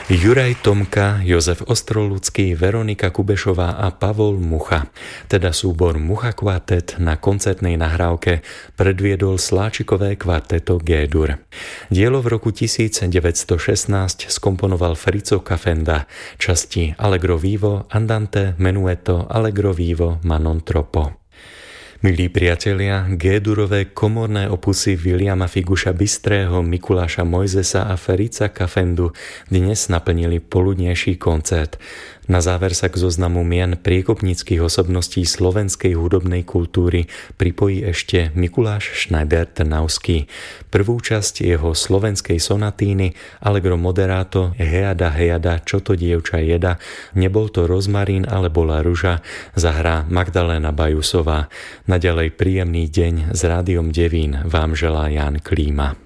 Juraj Tomka, Jozef Ostroludský, Veronika Kubešová a Pavol Mucha. Teda súbor Mucha kvartet na koncertnej nahrávke predviedol sláčikové kvarteto G-dur. Dielo v roku 1916 skomponoval Frico Cafenda, časti Allegro vivo, Andante, Menuetto, Allegro vivo, ma non troppo. Milí priatelia, G-durové komorné opusy Viliama Figuša Bystrého, Mikuláša Mojzesa a Ferica Cafendu dnes naplnili poludnejší koncert. Na záver sa k zoznamu mien priekopníckych osobností slovenskej hudobnej kultúry pripojí ešte Mikuláš Schneider-Trnavský. Prvú časť jeho slovenskej sonatíny Allegro moderato Hejada, hejada, čo to dievča jeda, nebol to rozmarín, ale bola ruža, zahrá Magdaléna Bajusová. Naďalej príjemný deň s Rádiom Devín vám želá Ján Klíma.